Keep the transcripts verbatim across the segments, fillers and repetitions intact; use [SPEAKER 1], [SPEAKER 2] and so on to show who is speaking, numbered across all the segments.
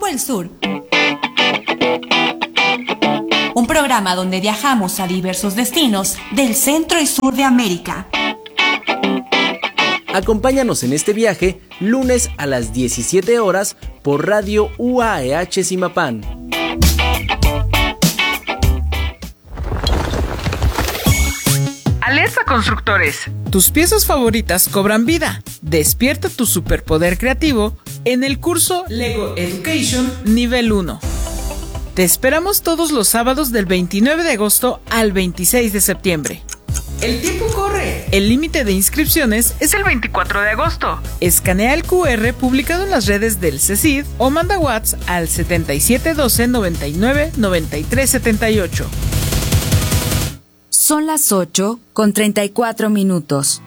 [SPEAKER 1] el sur. Un programa donde viajamos a diversos destinos del centro y sur de América.
[SPEAKER 2] Acompáñanos en este viaje lunes a las diecisiete horas por Radio U A E H Zimapán.
[SPEAKER 3] Alerta constructores.
[SPEAKER 4] Tus piezas favoritas cobran vida. Despierta tu superpoder creativo en el curso Lego Education Nivel uno. Te esperamos todos los sábados del veintinueve de agosto al veintiséis de septiembre.
[SPEAKER 3] El tiempo corre.
[SPEAKER 4] El límite de inscripciones
[SPEAKER 3] Es el veinticuatro de agosto.
[SPEAKER 4] Escanea el cu erre publicado en las redes del CECID o manda WhatsApp al setenta y siete doce noventa y nueve noventa y tres setenta y ocho.
[SPEAKER 1] Son las ocho con treinta y cuatro minutos.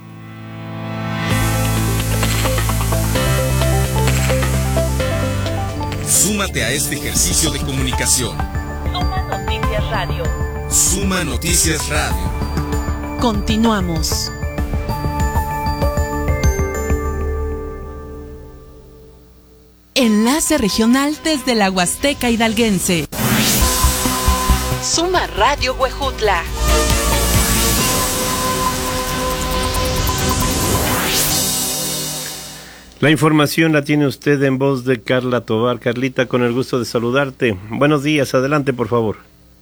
[SPEAKER 5] Súmate a este ejercicio de comunicación.
[SPEAKER 6] Suma Noticias Radio.
[SPEAKER 5] Suma Noticias Radio.
[SPEAKER 6] Continuamos. Enlace regional desde la Huasteca Hidalguense. Suma Radio Huejutla.
[SPEAKER 7] La información la tiene usted en voz de Carla Tovar. Carlita, con el gusto de saludarte. Buenos días, adelante por favor.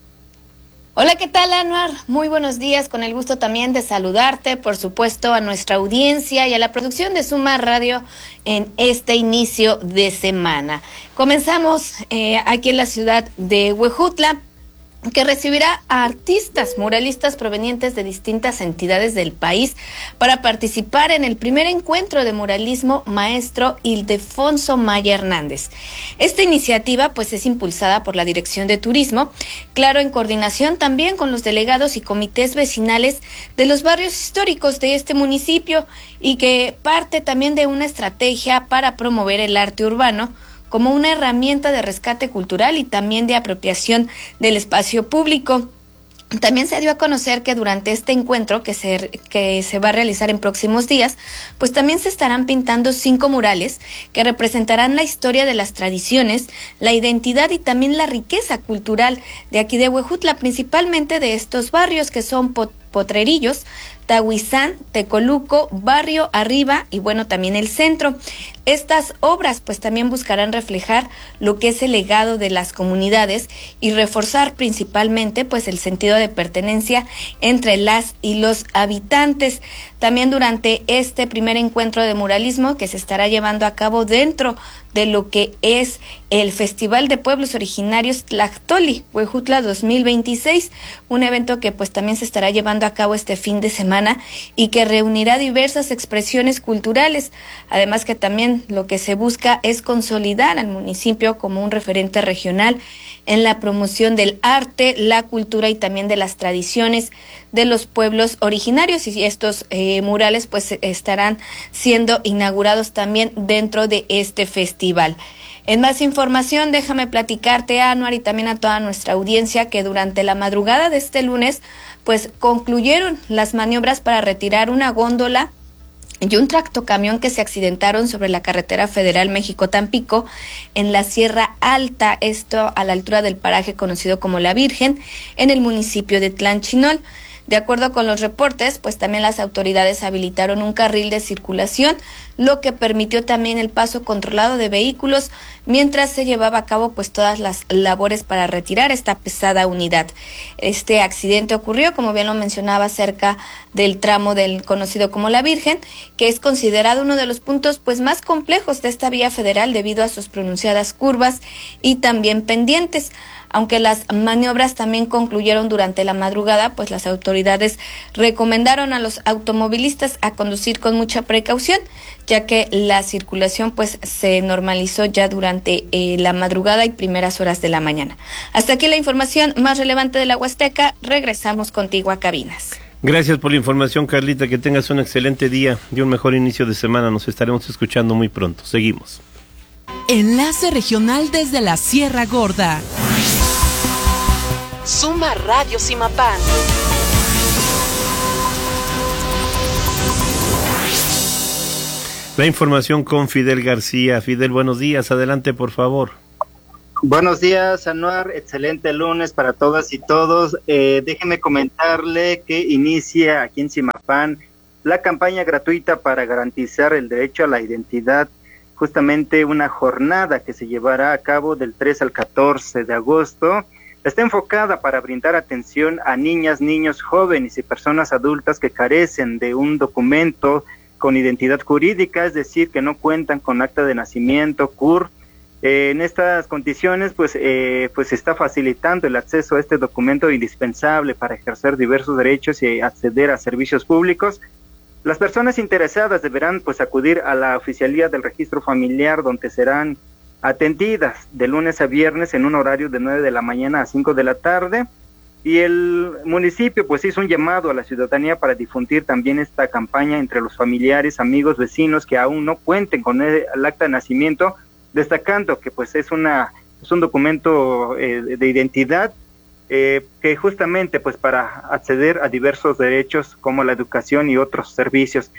[SPEAKER 8] Hola, ¿qué tal, Anuar? Muy buenos días, con el gusto también de saludarte, por supuesto, a nuestra audiencia y a la producción de Suma Radio en este inicio de semana. Comenzamos eh, aquí en la ciudad de Huejutla, que recibirá a artistas muralistas provenientes de distintas entidades del país para participar en el primer encuentro de muralismo maestro Ildefonso Maya Hernández. Esta iniciativa pues es impulsada por la Dirección de Turismo, claro, en coordinación también con los delegados y comités vecinales de los barrios históricos de este municipio, y que parte también de una estrategia para promover el arte urbano como una herramienta de rescate cultural y también de apropiación del espacio público. También se dio a conocer que durante este encuentro que se, que se va a realizar en próximos días, pues también se estarán pintando cinco murales que representarán la historia de las tradiciones, la identidad y también la riqueza cultural de aquí de Huejutla, principalmente de estos barrios que son Potrerillos, Tahuizán, Tecoluco, Barrio Arriba y bueno, también el centro. Estas obras pues también buscarán reflejar lo que es el legado de las comunidades y reforzar principalmente pues el sentido de pertenencia entre las y los habitantes. También durante este primer encuentro de muralismo que se estará llevando a cabo dentro de lo que es el Festival de Pueblos Originarios Tlactoli Huejutla dos mil veintiséis, un evento que pues también se estará llevando a cabo este fin de semana y que reunirá diversas expresiones culturales, además que también lo que se busca es consolidar al municipio como un referente regional en la promoción del arte, la cultura y también de las tradiciones de los pueblos originarios, y estos eh, murales pues estarán siendo inaugurados también dentro de este festival. En más información, déjame platicarte, Anuar, y también a toda nuestra audiencia, que durante la madrugada de este lunes pues concluyeron las maniobras para retirar una góndola y un tractocamión que se accidentaron sobre la carretera federal México-Tampico en la Sierra Alta, esto a la altura del paraje conocido como La Virgen, en el municipio de Tlanchinol. De acuerdo con los reportes, pues también las autoridades habilitaron un carril de circulación, lo que permitió también el paso controlado de vehículos mientras se llevaba a cabo pues todas las labores para retirar esta pesada unidad. Este accidente ocurrió, como bien lo mencionaba, cerca del tramo del conocido como La Virgen, que es considerado uno de los puntos pues más complejos de esta vía federal debido a sus pronunciadas curvas y también pendientes. Aunque las maniobras también concluyeron durante la madrugada, pues las autoridades recomendaron a los automovilistas a conducir con mucha precaución, ya que la circulación pues se normalizó ya durante eh, la madrugada y primeras horas de la mañana. Hasta aquí la información más relevante de la Huasteca. Regresamos contigo a cabinas.
[SPEAKER 7] Gracias por la información, Carlita. Que tengas un excelente día y un mejor inicio de semana. Nos estaremos escuchando muy pronto. Seguimos.
[SPEAKER 6] Enlace regional desde la Sierra Gorda. Suma Radio Zimapán.
[SPEAKER 7] La información con Fidel García. Fidel, buenos días. Adelante, por favor.
[SPEAKER 9] Buenos días, Anuar. Excelente lunes para todas y todos. Eh, déjeme comentarle que inicia aquí en Zimapán la campaña gratuita para garantizar el derecho a la identidad, justamente una jornada que se llevará a cabo del tres al catorce de agosto. Está enfocada para brindar atención a niñas, niños, jóvenes y personas adultas que carecen de un documento con identidad jurídica, es decir, que no cuentan con acta de nacimiento, C U R. Eh, en estas condiciones, pues, eh, pues se está facilitando el acceso a este documento indispensable para ejercer diversos derechos y acceder a servicios públicos. Las personas interesadas deberán pues acudir a la oficialía del registro familiar, donde serán atendidas de lunes a viernes en un horario de nueve de la mañana a cinco de la tarde. Y el municipio pues hizo un llamado a la ciudadanía para difundir también esta campaña entre los familiares, amigos, vecinos que aún no cuenten con el, el acta de nacimiento, destacando que pues es una es un documento eh, de identidad Eh, que justamente pues para acceder a diversos derechos como la educación y otros servicios.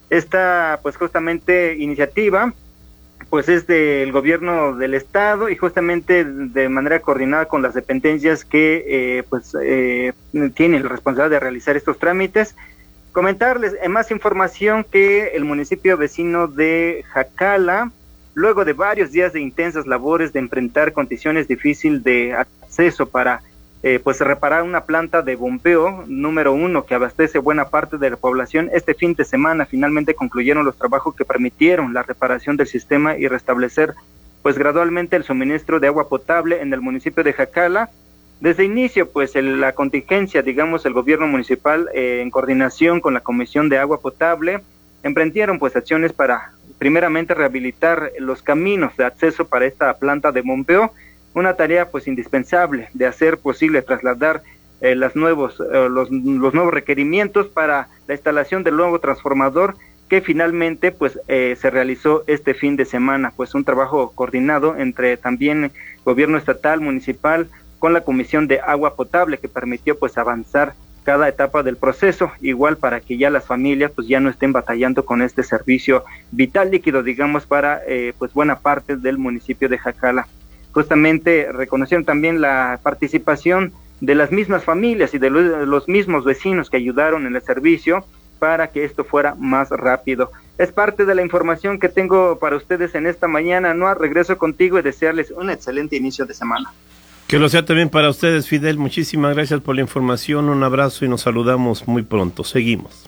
[SPEAKER 9] Esta pues justamente iniciativa pues es del gobierno del estado y justamente de manera coordinada con las dependencias que eh, pues eh, tienen la responsabilidad de realizar estos trámites. Comentarles en más información que el municipio vecino de Jacala, luego de varios días de intensas labores de enfrentar condiciones difíciles de acceso para Eh, pues reparar una planta de bombeo número uno que abastece buena parte de la población, este fin de semana finalmente concluyeron los trabajos que permitieron la reparación del sistema y restablecer pues gradualmente el suministro de agua potable en el municipio de Jacala. Desde inicio pues el, la contingencia, digamos el gobierno municipal eh, en coordinación con la Comisión de Agua Potable emprendieron pues acciones para primeramente rehabilitar los caminos de acceso para esta planta de bombeo, una tarea pues indispensable de hacer posible trasladar eh, las nuevos, eh, los, los nuevos requerimientos para la instalación del nuevo transformador que finalmente pues eh, se realizó este fin de semana, pues un trabajo coordinado entre también gobierno estatal, municipal, con la Comisión de Agua Potable que permitió pues avanzar cada etapa del proceso, igual para que ya las familias pues ya no estén batallando con este servicio vital líquido, digamos, para eh, pues buena parte del municipio de Jacala. Justamente reconocieron también la participación de las mismas familias y de los, de los mismos vecinos que ayudaron en el servicio para que esto fuera más rápido. Es parte de la información que tengo para ustedes en esta mañana. Noa, regreso contigo y desearles un excelente inicio de semana.
[SPEAKER 7] Que lo sea también para ustedes, Fidel. Muchísimas gracias por la información. Un abrazo y nos saludamos muy pronto. Seguimos.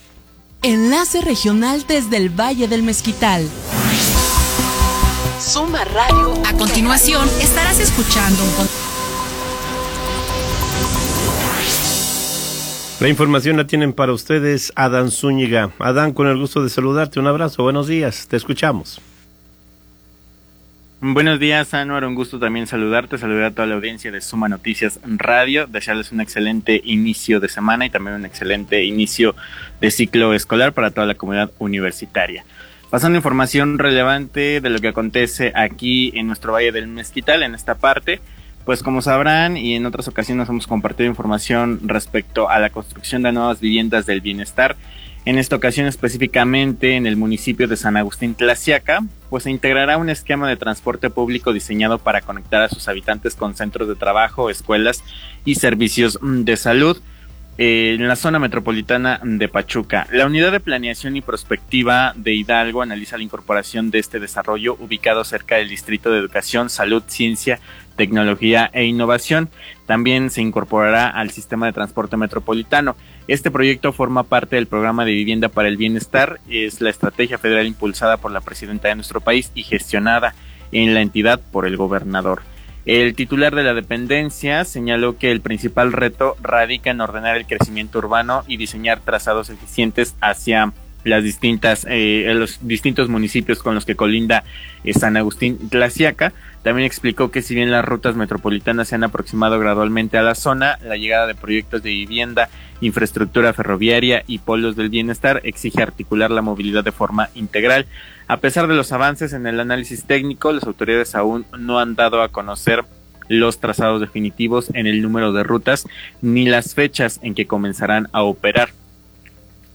[SPEAKER 6] Enlace regional desde el Valle del Mezquital. Suma Radio.
[SPEAKER 1] A continuación, estarás escuchando un...
[SPEAKER 7] La información la tienen para ustedes Adán Zúñiga. Adán, con el gusto de saludarte. Un abrazo. Buenos días. Te escuchamos.
[SPEAKER 10] Buenos días, Anuar. Un gusto también saludarte, saludar a toda la audiencia de Suma Noticias Radio, desearles un excelente inicio de semana y también un excelente inicio de ciclo escolar para toda la comunidad universitaria. Pasando información relevante de lo que acontece aquí en nuestro Valle del Mezquital, en esta parte, pues como sabrán y en otras ocasiones hemos compartido información respecto a la construcción de nuevas viviendas del bienestar. En esta ocasión específicamente en el municipio de San Agustín Tlaxiaca, pues se integrará un esquema de transporte público diseñado para conectar a sus habitantes con centros de trabajo, escuelas y servicios de salud en la zona metropolitana de Pachuca. La Unidad de Planeación y Prospectiva de Hidalgo analiza la incorporación de este desarrollo ubicado cerca del Distrito de Educación, Salud, Ciencia, Tecnología e Innovación. También se incorporará al sistema de transporte metropolitano. Este proyecto forma parte del programa de Vivienda para el Bienestar. Es la estrategia federal impulsada por la presidenta de nuestro país y gestionada en la entidad por el gobernador. El titular de la dependencia señaló que el principal reto radica en ordenar el crecimiento urbano y diseñar trazados eficientes hacia las distintas, eh, los distintos municipios con los que colinda eh, San Agustín Tlaxiaca. También explicó que si bien las rutas metropolitanas se han aproximado gradualmente a la zona, la llegada de proyectos de vivienda, infraestructura ferroviaria y polos del bienestar exige articular la movilidad de forma integral. A pesar de los avances en el análisis técnico, las autoridades aún no han dado a conocer los trazados definitivos en el número de rutas ni las fechas en que comenzarán a operar.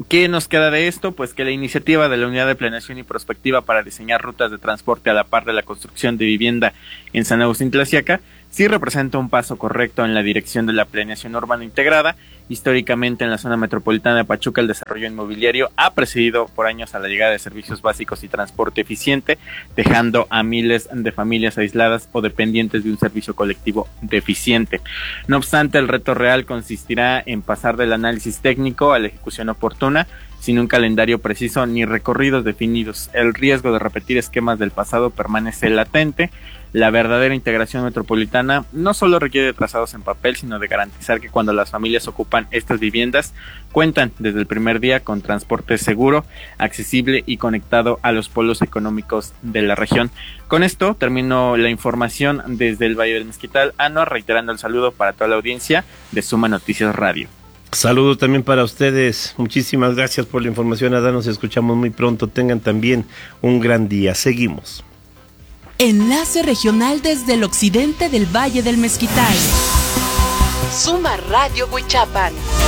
[SPEAKER 10] ¿Qué nos queda de esto? Pues que la iniciativa de la Unidad de Planeación y Prospectiva para diseñar rutas de transporte a la par de la construcción de vivienda en San Agustín Tlaxiaca sí representa un paso correcto en la dirección de la planeación urbana integrada. Históricamente en la zona metropolitana de Pachuca el desarrollo inmobiliario ha precedido por años a la llegada de servicios básicos y transporte eficiente, dejando a miles de familias aisladas o dependientes de un servicio colectivo deficiente. No obstante, el reto real consistirá en pasar del análisis técnico a la ejecución oportuna, sin un calendario preciso ni recorridos definidos. El riesgo de repetir esquemas del pasado permanece latente. La verdadera integración metropolitana no solo requiere de trazados en papel, sino de garantizar que cuando las familias ocupan estas viviendas, cuentan desde el primer día con transporte seguro, accesible y conectado a los polos económicos de la región. Con esto termino la información desde el Valle del Mezquital, Anuar, reiterando el saludo para toda la audiencia de Suma Noticias Radio.
[SPEAKER 7] Saludos también para ustedes, muchísimas gracias por la información, Adán, nos escuchamos muy pronto, tengan también un gran día, seguimos.
[SPEAKER 6] Enlace regional desde el occidente del Valle del Mezquital. Suma Radio Huichapan.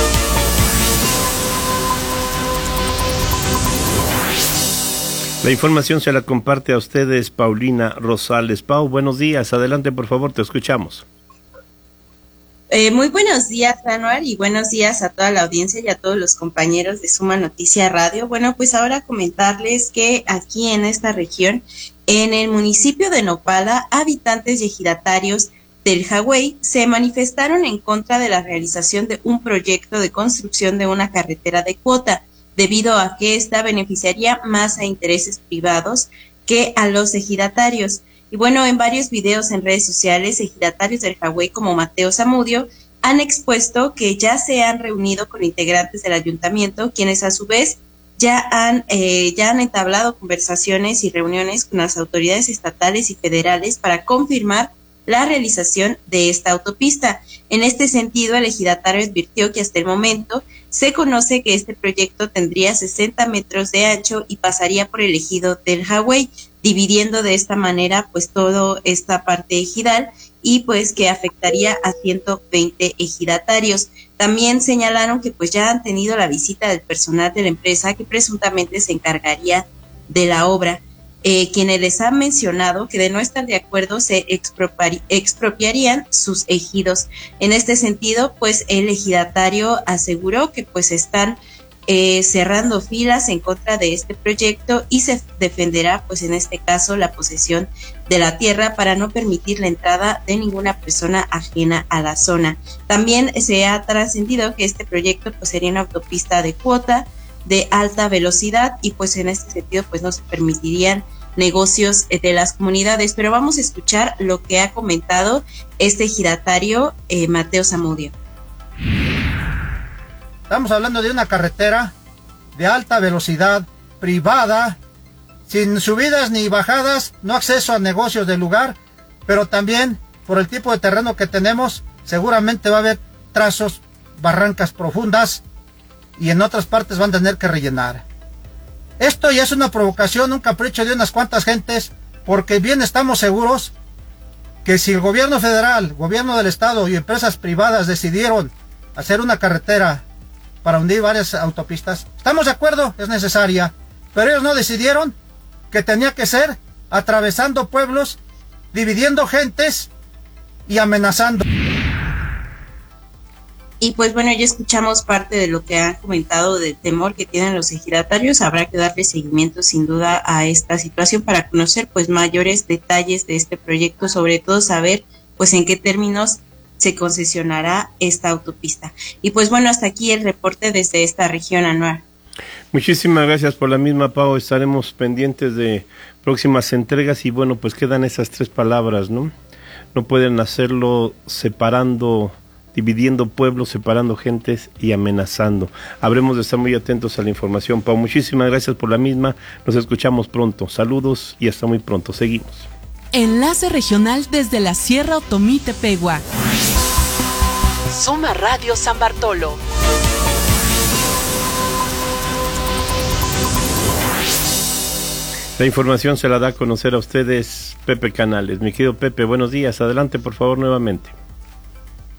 [SPEAKER 7] La información se la comparte a ustedes Paulina Rosales. Pau, buenos días, adelante por favor, te escuchamos.
[SPEAKER 11] Eh, muy buenos días, Anuar, y buenos días a toda la audiencia y a todos los compañeros de Suma Noticia Radio. Bueno, pues ahora comentarles que aquí en esta región, en el municipio de Nopala, habitantes y ejidatarios del Jagüey se manifestaron en contra de la realización de un proyecto de construcción de una carretera de cuota, debido a que esta beneficiaría más a intereses privados que a los ejidatarios. Y bueno, en varios videos en redes sociales, ejidatarios del Jagüey como Mateo Zamudio han expuesto que ya se han reunido con integrantes del ayuntamiento, quienes a su vez ya han, eh, ya han entablado conversaciones y reuniones con las autoridades estatales y federales para confirmar la realización de esta autopista. En este sentido, el ejidatario advirtió que hasta el momento se conoce que este proyecto tendría sesenta metros de ancho y pasaría por el ejido del Jagüey, dividiendo de esta manera pues toda esta parte ejidal y pues que afectaría a ciento veinte ejidatarios. También señalaron que pues ya han tenido la visita del personal de la empresa que presuntamente se encargaría de la obra, eh, quienes les han mencionado que de no estar de acuerdo se expropiar, expropiarían sus ejidos. En este sentido, pues el ejidatario aseguró que pues están Eh, cerrando filas en contra de este proyecto y se defenderá, pues en este caso, la posesión de la tierra para no permitir la entrada de ninguna persona ajena a la zona. También se ha trascendido que este proyecto pues sería una autopista de cuota de alta velocidad y pues en este sentido pues no se permitirían negocios de las comunidades. Pero vamos a escuchar lo que ha comentado este ejidatario eh, Mateo Zamudio.
[SPEAKER 12] Estamos hablando de una carretera de alta velocidad, privada, sin subidas ni bajadas, no acceso a negocios del lugar, pero también por el tipo de terreno que tenemos, seguramente va a haber trazos, barrancas profundas y en otras partes van a tener que rellenar. Esto ya es una provocación, un capricho de unas cuantas gentes, porque bien estamos seguros que si el gobierno federal, gobierno del estado y empresas privadas decidieron hacer una carretera para hundir varias autopistas, estamos de acuerdo, es necesaria, pero ellos no decidieron que tenía que ser atravesando pueblos, dividiendo gentes y amenazando.
[SPEAKER 11] Y pues bueno, ya escuchamos parte de lo que han comentado del temor que tienen los ejidatarios. Habrá que darle seguimiento sin duda a esta situación para conocer pues mayores detalles de este proyecto, sobre todo saber pues en qué términos se concesionará esta autopista. Y pues bueno, hasta aquí el reporte desde esta región, Anuar.
[SPEAKER 7] Muchísimas gracias por la misma, Pau. Estaremos pendientes de próximas entregas y bueno, pues quedan esas tres palabras, ¿no? No pueden hacerlo separando, dividiendo pueblos, separando gentes y amenazando. Habremos de estar muy atentos a la información, Pau. Muchísimas gracias por la misma. Nos escuchamos pronto. Saludos y hasta muy pronto. Seguimos.
[SPEAKER 6] Enlace regional desde la Sierra Otomí Tepehua. Suma Radio San Bartolo.
[SPEAKER 7] La información se la da a conocer a ustedes Pepe Canales. Mi querido Pepe, buenos días. Adelante, por favor, nuevamente.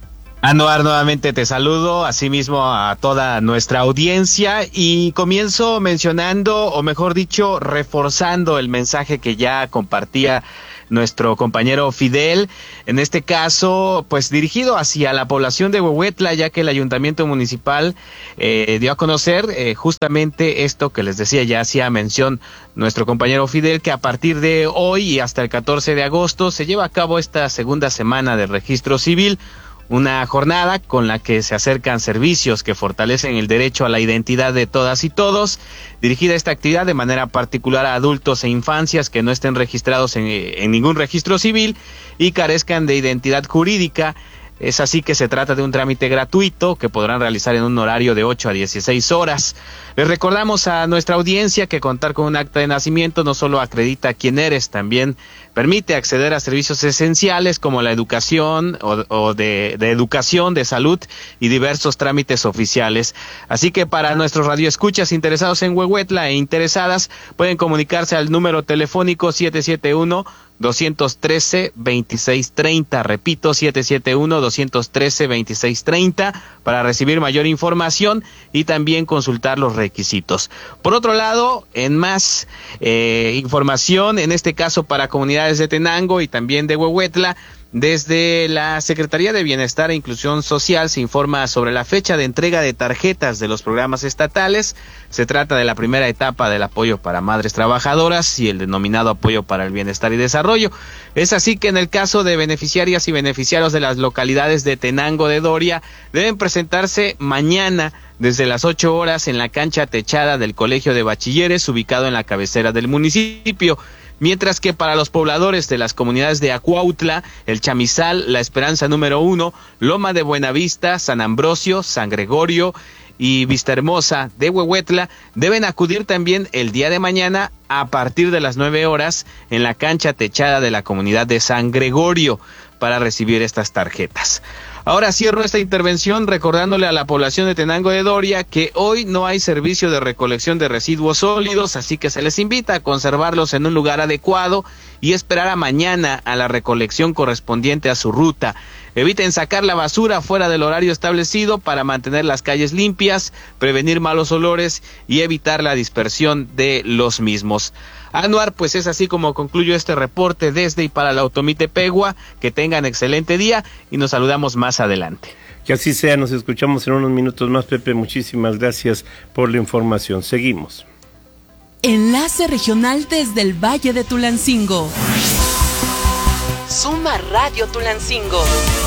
[SPEAKER 13] Anuar, nuevamente te saludo, asimismo a toda nuestra audiencia, y comienzo mencionando, o mejor dicho, reforzando el mensaje que ya compartía nuestro compañero Fidel, en este caso, pues dirigido hacia la población de Huehuetla, ya que el ayuntamiento municipal eh, dio a conocer eh, justamente esto que les decía, ya hacía mención nuestro compañero Fidel, que a partir de hoy y hasta el catorce de agosto se lleva a cabo esta segunda semana del registro civil, una jornada con la que se acercan servicios que fortalecen el derecho a la identidad de todas y todos, dirigida esta actividad de manera particular a adultos e infancias que no estén registrados en, en ningún registro civil y carezcan de identidad jurídica. Es así que se trata de un trámite gratuito que podrán realizar en un horario de ocho a dieciséis horas. Les recordamos a nuestra audiencia que contar con un acta de nacimiento no solo acredita quién eres, también permite acceder a servicios esenciales como la educación o, o de, de educación, de salud y diversos trámites oficiales. Así que para nuestros radioescuchas interesados en Huehuetla e interesadas, pueden comunicarse al número telefónico siete siete uno, dos uno tres, dos seis tres cero, repito, siete siete uno, dos uno tres, dos seis tres cero, para recibir mayor información y también consultar los requisitos. Por otro lado, en más eh, información, en este caso para comunidades de Tenango y también de Huehuetla, desde la Secretaría de Bienestar e Inclusión Social se informa sobre la fecha de entrega de tarjetas de los programas estatales. Se trata de la primera etapa del apoyo para madres trabajadoras y el denominado apoyo para el bienestar y desarrollo. Es así que en el caso de beneficiarias y beneficiarios de las localidades de Tenango de Doria, deben presentarse mañana desde las ocho horas en la cancha techada del Colegio de Bachilleres, ubicado en la cabecera del municipio. Mientras que para los pobladores de las comunidades de Acuautla, El Chamizal, La Esperanza número uno, Loma de Buenavista, San Ambrosio, San Gregorio y Vista Hermosa de Huehuetla, deben acudir también el día de mañana a partir de las nueve horas en la cancha techada de la comunidad de San Gregorio para recibir estas tarjetas. Ahora cierro esta intervención recordándole a la población de Tenango de Doria que hoy no hay servicio de recolección de residuos sólidos, así que se les invita a conservarlos en un lugar adecuado y esperar a mañana a la recolección correspondiente a su ruta. Eviten sacar la basura fuera del horario establecido para mantener las calles limpias, prevenir malos olores y evitar la dispersión de los mismos. Anuar, pues es así como concluyo este reporte desde y para la Automitepegua. Que tengan excelente día y nos saludamos más adelante.
[SPEAKER 7] Que así sea, nos escuchamos en unos minutos más, Pepe. Muchísimas gracias por la información. Seguimos.
[SPEAKER 6] Enlace regional desde el Valle de Tulancingo. Suma Radio Tulancingo.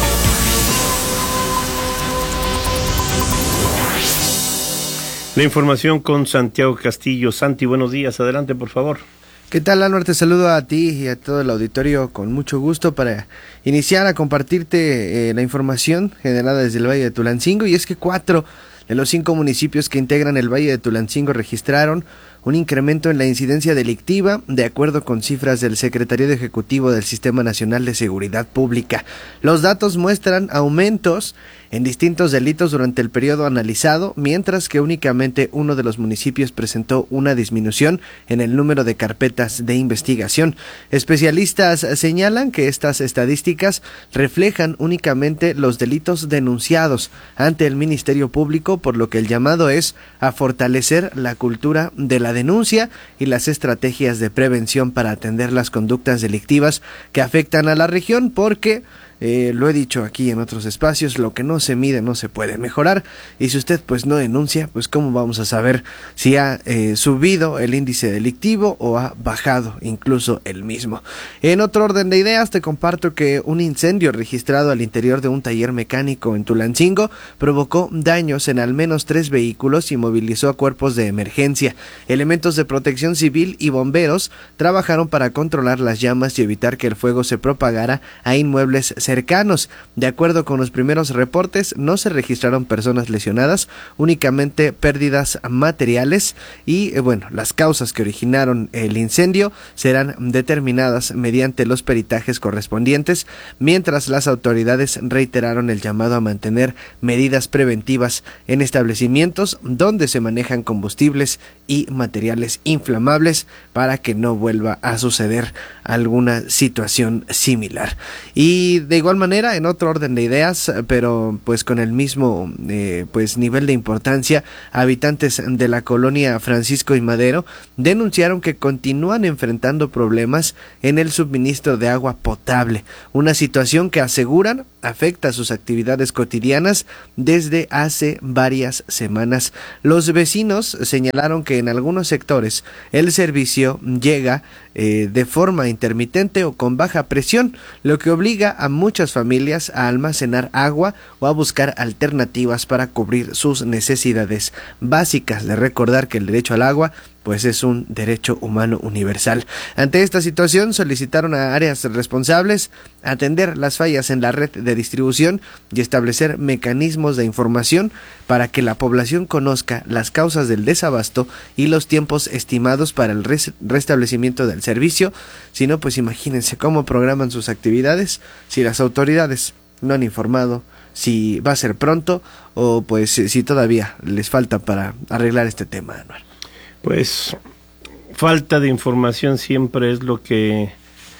[SPEAKER 7] La información con Santiago Castillo. Santi, buenos días. Adelante, por favor.
[SPEAKER 14] ¿Qué tal, Anuar? Te saludo a ti y a todo el auditorio con mucho gusto para iniciar a compartirte eh, la información generada desde el Valle de Tulancingo. Y es que cuatro de los cinco municipios que integran el Valle de Tulancingo registraron un incremento en la incidencia delictiva, de acuerdo con cifras del Secretariado Ejecutivo del Sistema Nacional de Seguridad Pública. Los datos muestran aumentos en distintos delitos durante el periodo analizado, mientras que únicamente uno de los municipios presentó una disminución en el número de carpetas de investigación. Especialistas señalan que estas estadísticas reflejan únicamente los delitos denunciados ante el Ministerio Público, por lo que el llamado es a fortalecer la cultura de la denuncia y las estrategias de prevención para atender las conductas delictivas que afectan a la región, porque Eh, lo he dicho aquí en otros espacios, lo que no se mide no se puede mejorar, y si usted pues no denuncia, pues cómo vamos a saber si ha eh, subido el índice delictivo o ha bajado incluso el mismo. En otro orden de ideas, te comparto que un incendio registrado al interior de un taller mecánico en Tulancingo provocó daños en al menos tres vehículos y movilizó a cuerpos de emergencia. Elementos de protección civil y bomberos trabajaron para controlar las llamas y evitar que el fuego se propagara a inmuebles cercanos. De acuerdo con los primeros reportes, no se registraron personas lesionadas, únicamente pérdidas materiales y eh, bueno, las causas que originaron el incendio serán determinadas mediante los peritajes correspondientes, mientras las autoridades reiteraron el llamado a mantener medidas preventivas en establecimientos donde se manejan combustibles y materiales inflamables para que no vuelva a suceder alguna situación similar. Y de igual manera, en otro orden de ideas, pero pues con el mismo eh, pues nivel de importancia, habitantes de la colonia Francisco y Madero denunciaron que continúan enfrentando problemas en el suministro de agua potable, una situación que aseguran afecta sus actividades cotidianas desde hace varias semanas. Los vecinos señalaron que en algunos sectores el servicio llega eh, de forma intermitente o con baja presión, lo que obliga a muchas familias a almacenar agua o a buscar alternativas para cubrir sus necesidades básicas. De recordar que el derecho al agua pues es un derecho humano universal. Ante esta situación solicitaron a áreas responsables atender las fallas en la red de distribución y establecer mecanismos de información para que la población conozca las causas del desabasto y los tiempos estimados para el res- restablecimiento del servicio. Si no, pues imagínense cómo programan sus actividades si las autoridades no han informado si va a ser pronto o pues si todavía les falta para arreglar este tema, Anuar.
[SPEAKER 7] Pues falta de información siempre es lo que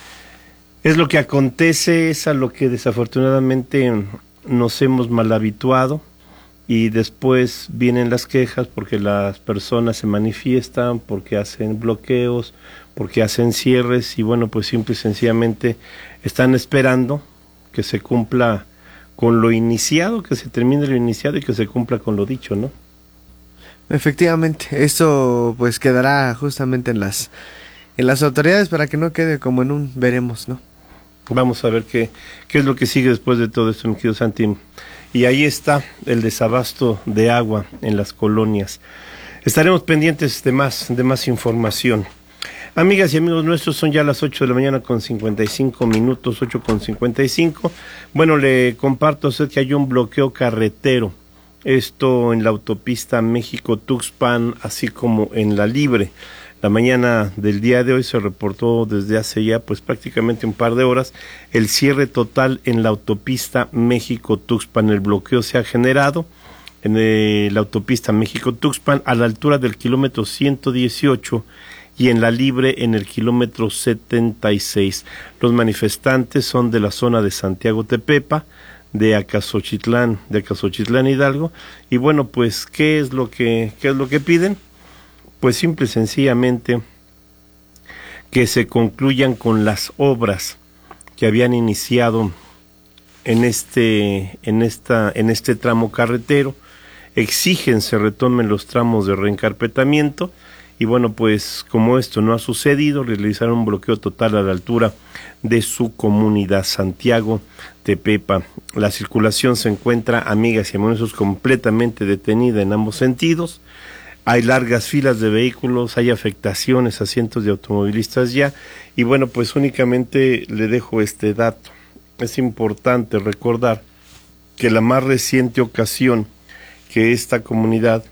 [SPEAKER 7] es lo que acontece, es a lo que desafortunadamente nos hemos mal habituado, y después vienen las quejas porque las personas se manifiestan, porque hacen bloqueos, porque hacen cierres, y bueno, pues simple y sencillamente están esperando que se cumpla con lo iniciado, que se termine lo iniciado y que se cumpla con lo dicho, ¿no?
[SPEAKER 14] Efectivamente, eso pues quedará justamente en las en las autoridades para que no quede como en un veremos, ¿no?
[SPEAKER 7] Vamos a ver qué, qué es lo que sigue después de todo esto, mi querido Santi. Y ahí está el desabasto de agua en las colonias. Estaremos pendientes de más, de más información. Amigas y amigos nuestros, son ya las ocho de la mañana con cincuenta y cinco minutos, ocho con cincuenta y cinco. Bueno, le comparto a usted que hay un bloqueo carretero. Esto en la autopista México-Tuxpan, así como en la Libre. La mañana del día de hoy se reportó desde hace ya pues prácticamente un par de horas el cierre total en la autopista México-Tuxpan. El bloqueo se ha generado en eh, la autopista México-Tuxpan a la altura del kilómetro ciento dieciocho y en la Libre en el kilómetro setenta y seis. Los manifestantes son de la zona de Santiago Tepepa, de Acasochitlán, de Acasochitlán Hidalgo, y bueno, pues ¿qué es lo que qué es lo que piden? Pues simple y sencillamente que se concluyan con las obras que habían iniciado en este en esta en este tramo carretero. Exigen se retomen los tramos de reencarpetamiento. Y bueno, pues como esto no ha sucedido, realizaron un bloqueo total a la altura de su comunidad, Santiago Tepepa. La circulación se encuentra, amigas y amigos, completamente detenida en ambos sentidos. Hay largas filas de vehículos, hay afectaciones a cientos de automovilistas ya. Y bueno, pues únicamente le dejo este dato. Es importante recordar que la más reciente ocasión que esta comunidad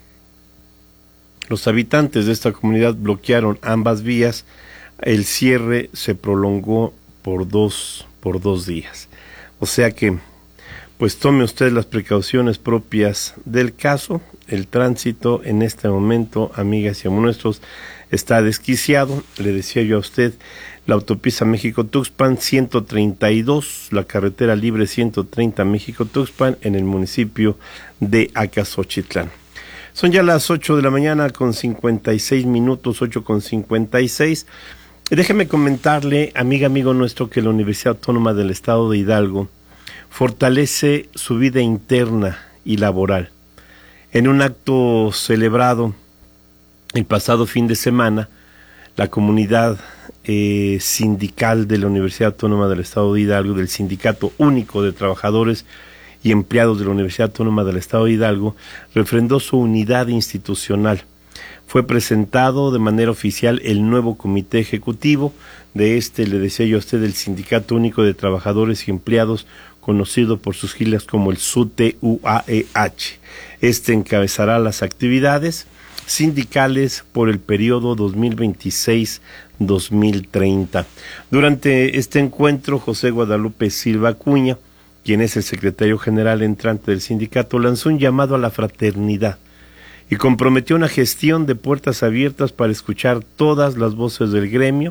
[SPEAKER 7] Los habitantes de esta comunidad bloquearon ambas vías. El cierre se prolongó por dos, por dos días. O sea que, pues tome usted las precauciones propias del caso. El tránsito en este momento, amigas y amigos nuestros, está desquiciado. Le decía yo a usted, la autopista México-Tuxpan ciento treinta y dos, la carretera libre ciento treinta México-Tuxpan en el municipio de Acasochitlán. Son ya las ocho de la mañana con cincuenta y seis minutos, ocho con cincuenta y seis. Déjeme comentarle, amiga, amigo nuestro, que la Universidad Autónoma del Estado de Hidalgo fortalece su vida interna y laboral. En un acto celebrado el pasado fin de semana, la comunidad eh, sindical de la Universidad Autónoma del Estado de Hidalgo, del Sindicato Único de Trabajadores y Empleados de la Universidad Autónoma del Estado de Hidalgo, refrendó su unidad institucional. Fue presentado de manera oficial el nuevo comité ejecutivo de este, le decía yo a usted, el Sindicato Único de Trabajadores y Empleados, conocido por sus siglas como el S U T U A E H. Este encabezará las actividades sindicales por el periodo dos mil veintiséis a dos mil treinta. Durante este encuentro, José Guadalupe Silva Acuña, quien es el secretario general entrante del sindicato, lanzó un llamado a la fraternidad y comprometió una gestión de puertas abiertas para escuchar todas las voces del gremio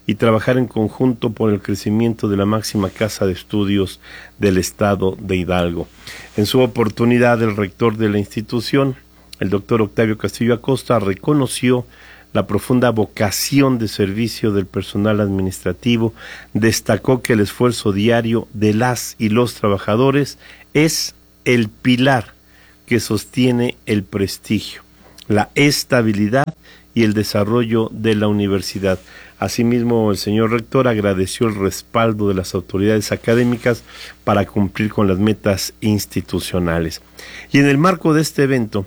[SPEAKER 7] y trabajar en conjunto por el crecimiento de la máxima casa de estudios del estado de Hidalgo. En su oportunidad, el rector de la institución, el doctor Octavio Castillo Acosta, reconoció la profunda vocación de servicio del personal administrativo, destacó que el esfuerzo diario de las y los trabajadores es el pilar que sostiene el prestigio, la estabilidad y el desarrollo de la universidad. Asimismo, el señor rector agradeció el respaldo de las autoridades académicas para cumplir con las metas institucionales. Y en el marco de este evento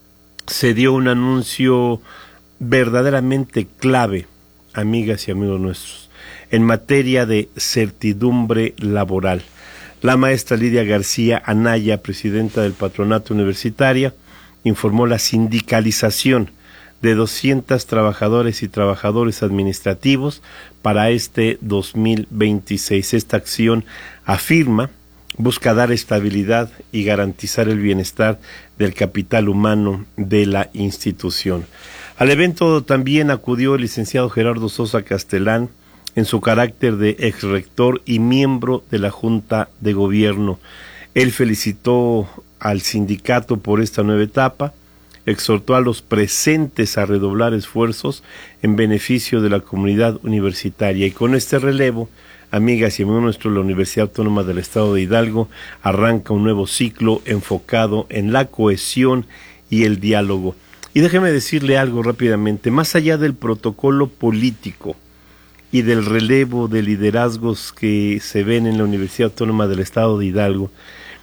[SPEAKER 7] se dio un anuncio verdaderamente clave, amigas y amigos nuestros, en materia de certidumbre laboral. La maestra Lidia García Anaya, presidenta del Patronato Universitaria, informó la sindicalización de doscientos trabajadores y trabajadores administrativos para este dos mil veintiséis. Esta acción, afirma, busca dar estabilidad y garantizar el bienestar del capital humano de la institución. Al evento también acudió el licenciado Gerardo Sosa Castelán en su carácter de exrector y miembro de la Junta de Gobierno. Él felicitó al sindicato por esta nueva etapa, exhortó a los presentes a redoblar esfuerzos en beneficio de la comunidad universitaria. Y con este relevo, amigas y amigos nuestros, la Universidad Autónoma del Estado de Hidalgo arranca un nuevo ciclo enfocado en la cohesión y el diálogo. Y déjeme decirle algo rápidamente, más allá del protocolo político y del relevo de liderazgos que se ven en la Universidad Autónoma del Estado de Hidalgo,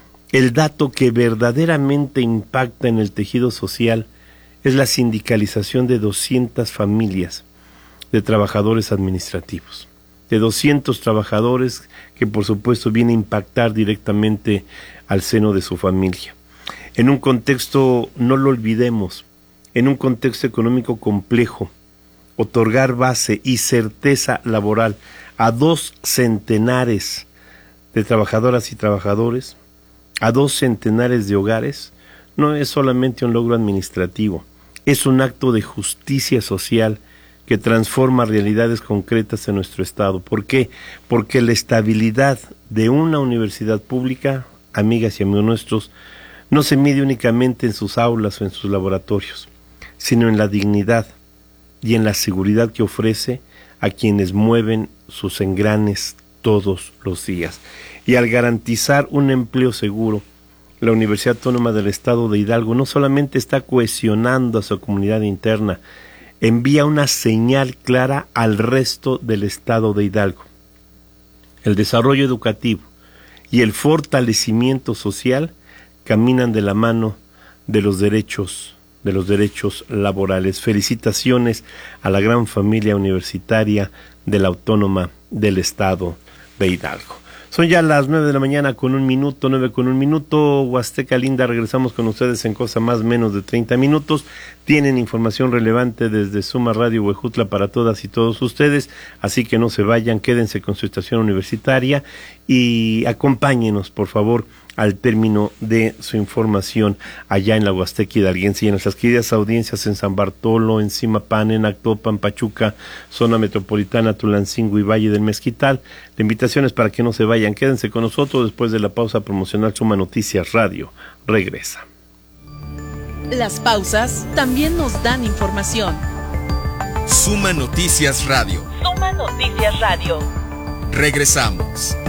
[SPEAKER 7] el dato que verdaderamente impacta en el tejido social es la sindicalización de doscientas familias de trabajadores administrativos, de doscientos trabajadores que por supuesto viene a impactar directamente al seno de su familia. En un contexto, no lo olvidemos, en un contexto económico complejo, otorgar base y certeza laboral a dos centenares de trabajadoras y trabajadores, a dos centenares de hogares, no es solamente un logro administrativo, es un acto de justicia social que transforma realidades concretas en nuestro estado. ¿Por qué? Porque la estabilidad de una universidad pública, amigas y amigos nuestros, no se mide únicamente en sus aulas o en sus laboratorios, sino en la dignidad y en la seguridad que ofrece a quienes mueven sus engranes todos los días. Y al garantizar un empleo seguro, la Universidad Autónoma del Estado de Hidalgo no solamente está cohesionando a su comunidad interna, envía una señal clara al resto del Estado de Hidalgo. El desarrollo educativo y el fortalecimiento social caminan de la mano de los derechos de los derechos laborales. Felicitaciones a la gran familia universitaria de la Autónoma del Estado de Hidalgo. Son ya las nueve de la mañana con un minuto, nueve con un minuto. Huasteca Linda, regresamos con ustedes en cosa más menos de treinta minutos. Tienen información relevante desde Suma Radio Huejutla para todas y todos ustedes, así que no se vayan, quédense con su estación universitaria y acompáñenos, por favor, al término de su información allá en la Huasteca Hidalguense y en nuestras queridas audiencias en San Bartolo, en Zimapán, en Actopan, Pachuca, zona metropolitana, Tulancingo y Valle del Mezquital. La invitación es para que no se vayan, quédense con nosotros. Después de la pausa promocional, Suma Noticias Radio regresa.
[SPEAKER 6] Las pausas también nos dan información.
[SPEAKER 5] Suma Noticias Radio.
[SPEAKER 6] Suma Noticias Radio.
[SPEAKER 5] Regresamos.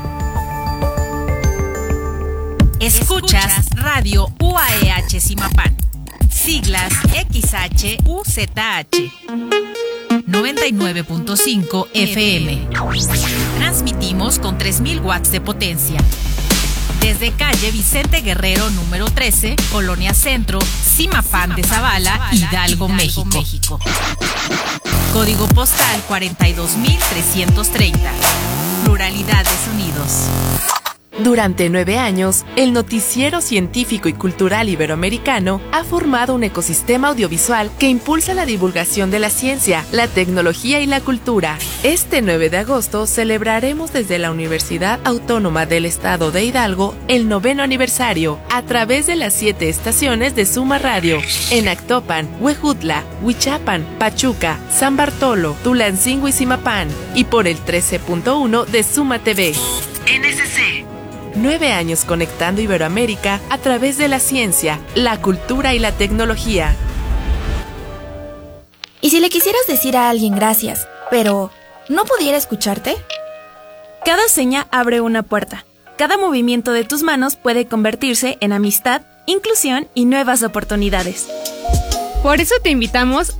[SPEAKER 1] Escuchas Radio U A E H Zimapán, siglas X H U Z H, noventa y nueve punto cinco F M. Transmitimos con tres mil watts de potencia. Desde calle Vicente Guerrero número trece, Colonia Centro, Zimapán de Zavala, Hidalgo, México. Código postal cuarenta y dos mil trescientos treinta. Pluralidad de sonidos.
[SPEAKER 6] Durante nueve años, el noticiero científico y cultural iberoamericano ha formado un ecosistema audiovisual que impulsa la divulgación de la ciencia, la tecnología y la cultura. Este nueve de agosto celebraremos desde la Universidad Autónoma del Estado de Hidalgo el noveno aniversario a través de las siete estaciones de Suma Radio en Actopan, Huejutla, Huichapan, Pachuca, San Bartolo, Tulancingo y Zimapán y por el trece punto uno de Suma T V. N S C. Nueve años conectando Iberoamérica a través de la ciencia, la cultura y la tecnología.
[SPEAKER 15] ¿Y si le quisieras decir a alguien gracias, pero no pudiera escucharte? Cada seña abre una puerta. Cada movimiento de tus manos puede convertirse en amistad, inclusión y nuevas oportunidades.
[SPEAKER 16] Por eso te invitamos